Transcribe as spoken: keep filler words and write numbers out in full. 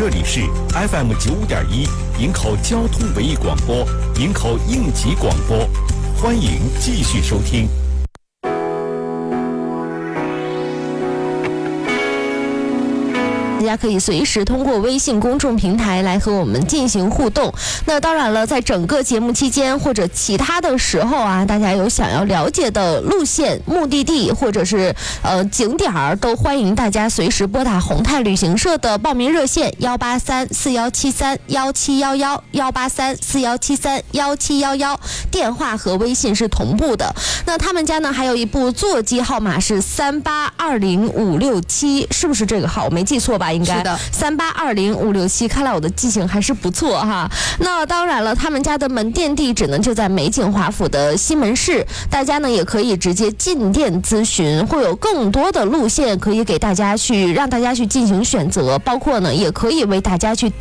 这里是 F M 九五点一营口交通文艺广播，营口应急广播，欢迎继续收听。 大家可以随时通过微信公众平台来和我们进行互动。那当然了，在整个节目期间或者其他的时候啊，大家有想要了解的路线、目的地或者是呃景点儿，都欢迎大家随时拨打宏泰旅行社的报名热线幺八三四幺七三幺七幺幺幺八三四幺七三幺七幺幺，电话和微信是同步的。那他们家呢还有一部座机号码是三八二零五六七，是不是这个号？我没记错吧？应该是的， 三八二零五六七，看来我的记性还是不错哈。那当然了，他们家的门店地址呢就在美景华府的西门市，大家呢也可以直接进店咨询，会有更多的路线可以给大家去让大家去进行选择，包括呢也可以为大家去